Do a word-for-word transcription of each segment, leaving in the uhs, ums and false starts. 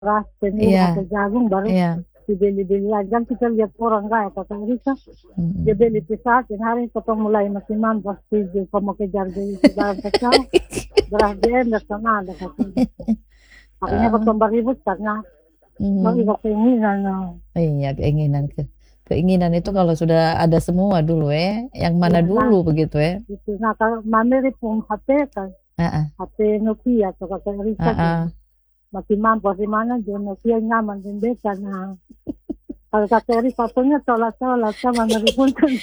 beras, telur, Iya, atau jagung baru iya. dibeli-beli aja. Kan kita lihat orang kaya kata Risa, dia Mm-mm. beli pisah, dan hari kita mulai masih mampu, tujuh, kamu kejar di dalam pecah, beras dia enggak sama ada kata Risa. Akhirnya Ah, ketemu ribut karena mau mm. ikut keinginan. No. Iya, keinginan ke keinginan itu kalau sudah ada semua dulu ya, yang mana Ya, dulu nah, begitu ya. itu. Nah, kalau mamiri pun H P kan, Heeh, H P Nokia atau kata Risa, heeh. masih mampu di mana dia Nokia nyaman dan beda. Nah, kalau kata Eri fotonya tolak-tolak sama Mary pun kan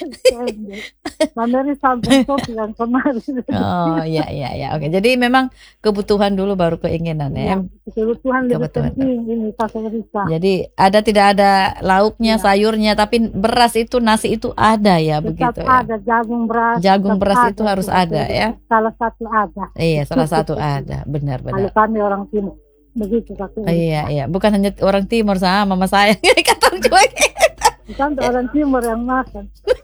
Mary sambung kopi yang kemarin. Oh, iya iya iya. Oke, jadi memang kebutuhan dulu baru keinginan ya. Iya, kebutuhan lebih Kebutuhan. penting ini kata Erika. Jadi ada tidak ada lauknya, Iya, sayurnya, tapi beras itu, nasi itu ada ya, tetap begitu ya. ada jagung beras, Jagung tetap beras itu ada harus tuh kata ada ya. Erika. Salah satu ada. Iya, salah satu ada, benar-benar. Kalau kami orang timur, begitu kata Iya, Erika. iya. Bukan hanya orang timur sama mama saya. Kata juga. Bukan orang timur yang makan.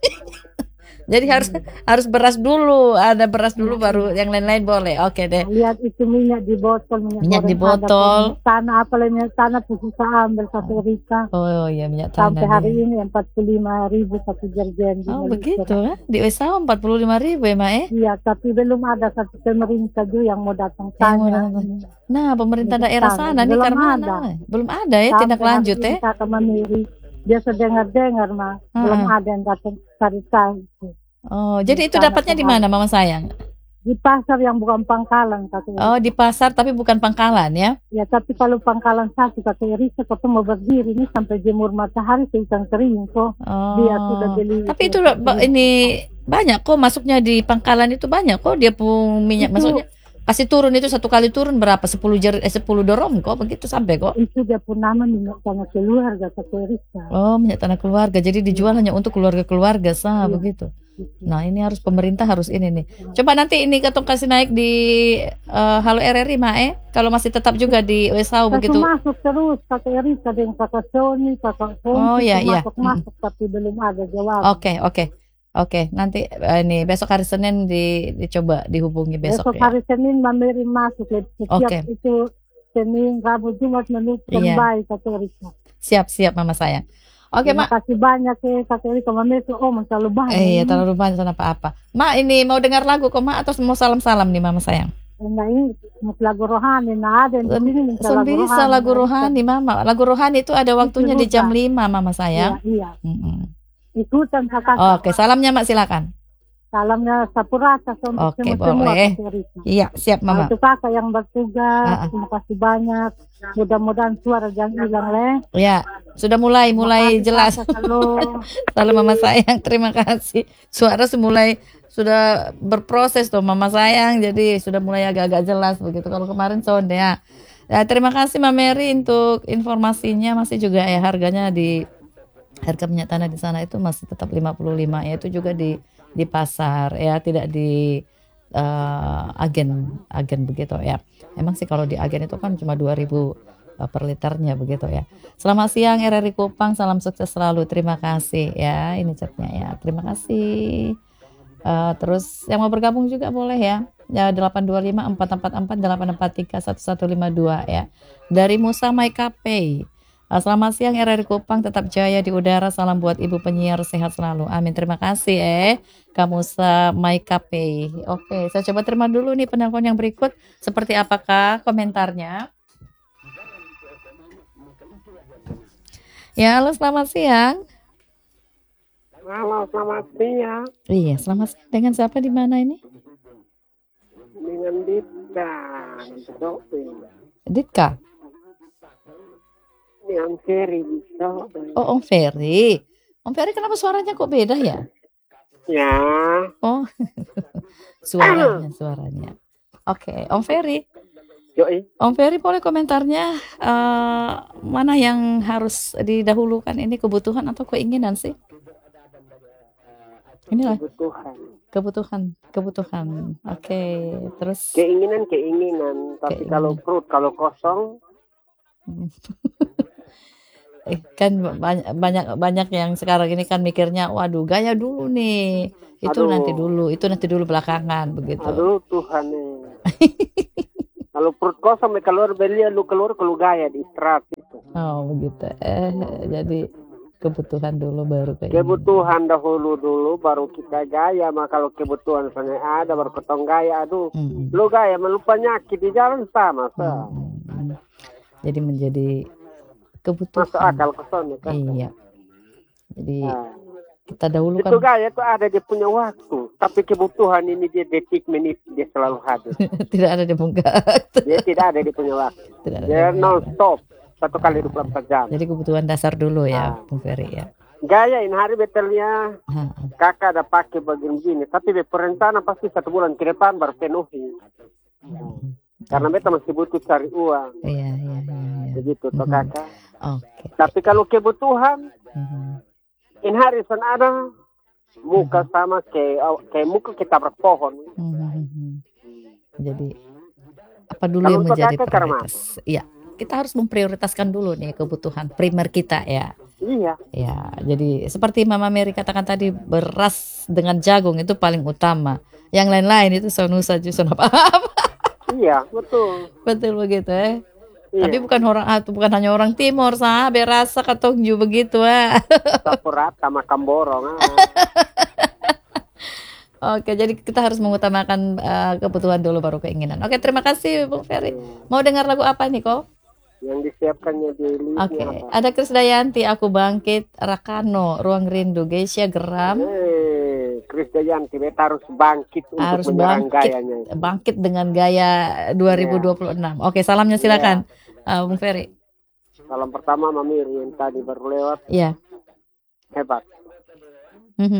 Jadi harus Hmm. harus beras dulu, ada beras dulu Iya, baru iya. yang lain-lain boleh. Oke deh. Nah, lihat itu minyak di botol, minyak Minyak di goreng ada pun botol. minyak tanah, apalagi minyak tanah tuh susah ambil kata Erika. Oh iya, minyak tanah Sampai hari dia. ini empat puluh lima ribu satu jergen di Oh Malaysia. begitu ya. Di U S A empat puluh lima ribu ya, Mak eh? Iya, tapi belum ada satu pemerintah juga yang mau datang Yang mau tanya datang. ini. Nah, pemerintah Untuk daerah tanya. sana nih Belum karena ada. nah, belum ada ya tindak Sampai hari lanjut ini ya. kata Mamiri, biasa dengar-dengar mah, belum Heeh. ada yang datang cari tahu. Oh, Di jadi itu sana dapatnya di kemana. mana, Mama sayang? Di pasar yang bukan pangkalan, kata Oh, di Erika. pasar tapi bukan pangkalan ya. Ya, tapi kalau pangkalan satu, kata Erika, kata mau berdiri ini sampai jemur matahari ke ikan kering kok. Dia sudah Oh, beli tapi itu itu ikan ba- kering. ini banyak kok masuknya di pangkalan itu banyak kok dia pun minyak Itu maksudnya kasih turun itu satu kali turun berapa sepuluh jer eh, sepuluh dorong kok begitu sampai kok. itu dia pun nama minyak tanah keluarga, kata Erika. Oh, minyak tanah keluarga. Jadi dijual Iya, hanya untuk keluarga-keluarga sah iya. begitu. Gitu. Nah, ini harus pemerintah harus ini nih. Nah, Coba nanti ini ketong kasih naik di eh, Halo R R I Mae kalau masih tetap juga di U S A Saya begitu. masuk terus, kata Erika dengan kakak Sony, kakak Oh Fongsi, ya ya. Mm-mm. masuk-masuk, tapi belum ada jawaban. Oke, oke. Oke, nanti eh, ini besok hari Senin di, dicoba dihubungi besok Besok ya. hari Senin Mameri masuk, setiap Oke, itu Senin, Rabu, Jumat menutupkan iya. baik, kata Erika. Siap, siap Mama sayang. Oke, Terima Mak. kasih banyak ya, kata Erika. Mameri, oh selalu banyak Eh, ya ini. terlalu banyak apa-apa. Mak, ini mau dengar lagu kok, Mak, atau mau salam-salam nih Mama sayang? Nah ini lagu rohani, nah ada yang di sini minta Sen lagu bisa rohani. lagu Nah, rohani, Mama. Lagu rohani itu ada itu waktunya di jam hutan, lima Mama iya, sayang. iya. Mm-mm. Ikutan kakak. Oke, salamnya Mak silakan. Salamnya Sapurata untuk Oke, semua-semua, boleh. kata Erika. Iya, siap Nah, Mama. itu kakak yang bertugas, Ah, ah. terima kasih banyak. Mudah-mudahan suara jangan hilang, Le. Ya, sudah mulai Terima mulai kasih jelas. kakak kalau Salam Mama sayang, terima kasih. Suara semulai sudah berproses tuh Mama sayang, jadi sudah mulai agak-agak jelas begitu. Kalau kemarin sound ya. Ya, terima kasih Mama Mary untuk informasinya. Masih juga ya harganya di harga minyak tanah di sana itu masih tetap lima puluh lima ya itu juga di di pasar ya tidak di eh, agen agen begitu ya. Emang sih kalau di agen itu kan cuma dua ribu eh, per liternya begitu ya. Selamat siang R R I Kupang, salam sukses selalu. Terima kasih ya ini chatnya ya. Terima kasih. Eh, terus yang mau bergabung juga boleh ya. Ya delapan dua lima empat empat empat delapan empat tiga satu satu lima dua ya. Dari Musa Maikape. Uh, Selamat siang R R I Kupang, tetap jaya di udara. Salam buat Ibu penyiar, sehat selalu. Amin. Terima kasih eh kamu Maikape. Oke, saya coba terima dulu nih penelpon yang berikut. Seperti apakah komentarnya? Ya, halo selamat siang. Halo, selamat siang. Iya, selamat siang. Dengan siapa di mana ini? Dengan Dita. Sofi. Ditka. Dengan Ferry di Sofi. Oh, Om Ferry. Om Ferry kenapa suaranya kok beda ya? Ya. Oh, suaranya, suaranya. Oke, Om Ferry. Yoi. Om Ferry boleh komentarnya eh, mana yang harus didahulukan ini kebutuhan atau keinginan sih? Inilah Kebutuhan. kebutuhan, kebutuhan. Oke, terus Keinginan, keinginan. Tapi kalau keinginan. perut, kalau kosong, Hmm. Eh, kan banyak banyak banyak yang sekarang ini kan mikirnya, waduh gaya dulu nih, itu nanti aduh, dulu, itu nanti dulu belakangan begitu. aduh Tuhan nih. Kalau perut kosong, keluar beli, lu keluar kalau gaya di istirahat itu. Oh begitu. Eh jadi kebutuhan dulu baru keinginan. Kebutuhan dahulu dulu baru kita gaya. Maka kalau kebutuhan sana ada baru ketong gaya. Aduh, Mm-mm. lu gaya melupa nyakit di jalan sama. Sa. Mm-mm. Jadi menjadi kebutuhan. Masuk akal ke sana kan. Iya. Jadi Nah, kita dahulu itu kan gaya itu ada dia punya waktu. Tapi kebutuhan ini dia detik menit dia selalu hadir. tidak ada di muka. Dia tidak ada dia punya waktu. Tidak ada Dia di non muka. stop satu kali dua puluh empat jam. Jadi kebutuhan dasar dulu ya, Ah. Bung Ferry ya. Gaya ini hari betulnya Ha, kakak ada pakai bagian gini. Tapi berencana pasti satu bulan ke depan baru penuhi. Karena beta masih butuh cari uang. Iya, iya, iya, iya. Begitu toh Mhm. kakak. Oke. Tapi kalau kebutuhan Mhm. ini hari san ada muka sama kayak kayak muka kita berpohon. Mhm. Jadi apa dulu Kalau yang untuk menjadi kakak karena prioritas? Iya, kita harus memprioritaskan dulu nih kebutuhan primer kita ya. Iya. Ya, jadi seperti Mama Mary katakan tadi, beras dengan jagung itu paling utama. Yang lain-lain itu sonusa jusun apa-apa. Iya, betul. Betul begitu ya. Iya. Tapi bukan orang ah, bukan hanya orang timur, sah berasa katongju begitu ah. Sapurata makan borong. Ah. Oke, jadi kita harus mengutamakan uh, kebutuhan dulu baru keinginan. Oke, terima kasih Bung Ferry. Mau dengar lagu apa nih kok? Yang disiapkannya di listnya Oke, apa? ada Krisdayanti, Aku Bangkit, Rakano, Ruang Rindu, Geisha Geram. Eh, Krisdayanti beta harus bangkit untuk Harus menyerang bangkit, gayanya. bangkit dengan gaya dua ribu dua puluh enam. Oke, salamnya silakan, uh, Bung Ferry. Salam pertama Mamir yang tadi baru lewat. Iya. Hebat. Mhm.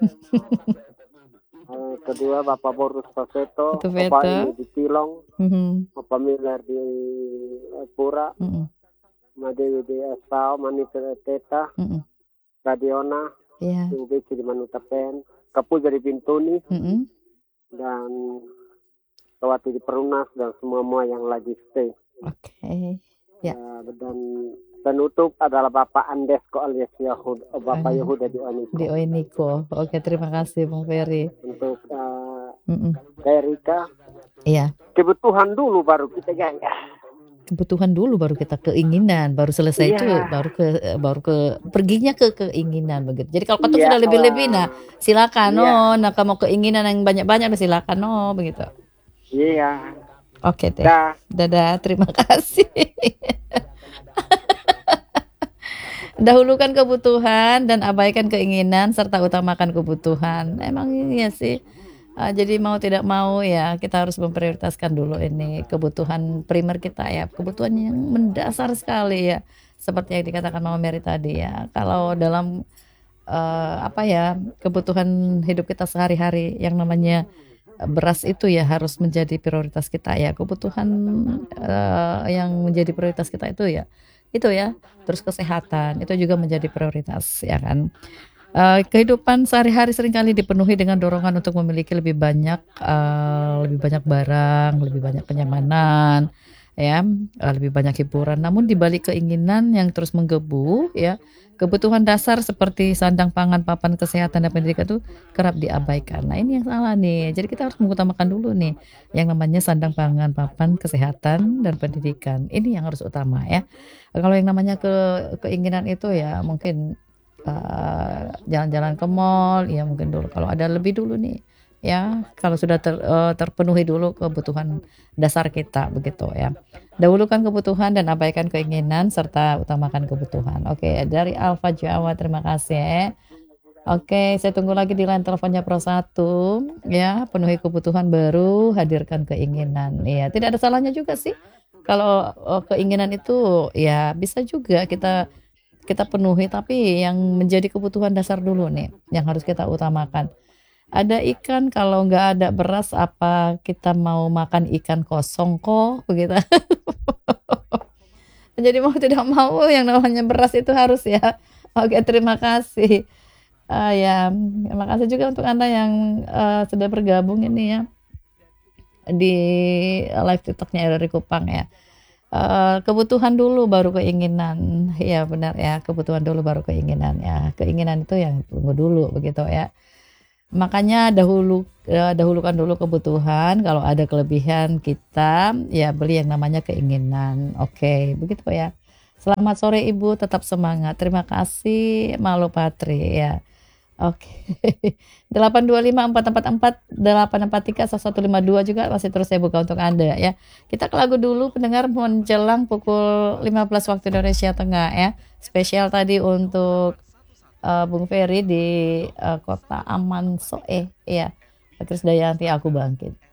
Eh, kedua Bapak Borus Paseto, Itu Bapak Veto. ini di Tilong, Mhm. Bapak Miller di eh, Pura, Mhm. Madewi di Estao, Manita di Teta, Mhm. Radiona, Iya. Ubeci di Manutapen, Kapuja di Bintuni, Mhm. dan Kawati di Perunas, dan semua-semua yang lagi stay. Oke. Ya. Eh, dan penutup adalah Bapak Andesko alias Yahud, eh, Bapak Ah. Yehuda di Oniko. Di Oiniko. Oke, terima kasih Bung Ferry. Untuk uh, Mhm. Erika, Iya. kebutuhan dulu baru kita gaya. Kebutuhan dulu baru kita keinginan, baru selesai Iya. itu baru ke baru ke perginya ke keinginan begitu. Jadi kalau kata Iya, sudah lebih-lebih, nah silakan Iya. no, nah kamu keinginan yang banyak-banyak nah, silakan no begitu. Iya. Oke deh. Dah. Dadah, terima kasih. Dahulukan kebutuhan dan abaikan keinginan serta utamakan kebutuhan. Emang iya sih. Uh, jadi mau tidak mau ya kita harus memprioritaskan dulu ini kebutuhan primer kita ya, kebutuhan yang mendasar sekali ya, seperti yang dikatakan Mama Mary tadi ya. Kalau dalam uh, apa ya kebutuhan hidup kita sehari-hari yang namanya beras itu ya harus menjadi prioritas kita ya. Kebutuhan uh, yang menjadi prioritas kita itu ya itu ya. Terus kesehatan itu juga menjadi prioritas ya kan. Uh, kehidupan sehari-hari seringkali dipenuhi dengan dorongan untuk memiliki lebih banyak, uh, lebih banyak barang, lebih banyak kenyamanan, ya, uh, lebih banyak hiburan. Namun di balik keinginan yang terus menggebu, ya, kebutuhan dasar seperti sandang pangan, papan kesehatan dan pendidikan itu kerap diabaikan. Nah ini yang salah nih. Jadi kita harus mengutamakan dulu nih, yang namanya sandang pangan, papan kesehatan dan pendidikan. Ini yang harus utama ya. Kalau yang namanya ke keinginan itu ya mungkin Uh, jalan-jalan ke mall ya mungkin dulu kalau ada lebih dulu nih ya kalau sudah ter, uh, terpenuhi dulu kebutuhan dasar kita begitu ya. Dahulukan kebutuhan dan abaikan keinginan serta utamakan kebutuhan. Oke, dari Alfa Jawa, terima kasih ya. Oke, saya tunggu lagi di line teleponnya Pro satu ya. Penuhi kebutuhan baru hadirkan keinginan ya. Tidak ada salahnya juga sih kalau uh, keinginan itu ya bisa juga kita kita penuhi, tapi yang menjadi kebutuhan dasar dulu nih yang harus kita utamakan. Ada ikan, kalau nggak ada beras apa kita mau makan ikan kosong kok begitu. Jadi mau tidak mau yang namanya beras itu harus ya. Oke, terima kasih. Uh, ya, terima kasih juga untuk Anda yang uh, sudah bergabung ini ya di live TikToknya dari Kupang ya. Uh, kebutuhan dulu baru keinginan ya, benar ya, kebutuhan dulu baru keinginan ya, keinginan itu yang tunggu dulu begitu ya. Makanya dahulu eh, dahulukan dulu kebutuhan, kalau ada kelebihan kita ya beli yang namanya keinginan. Oke, begitu ya. Selamat sore Ibu, tetap semangat. Terima kasih Malu Patri ya. Oke. delapan dua lima empat empat empat delapan empat tiga satu lima dua juga masih terus saya buka untuk Anda ya. Kita ke lagu dulu pendengar, menjelang pukul lima belas waktu Indonesia Tengah ya. Spesial tadi untuk uh, Bung Ferry di uh, kota Aman Soe ya. Krisdayanti Aku Bangkit.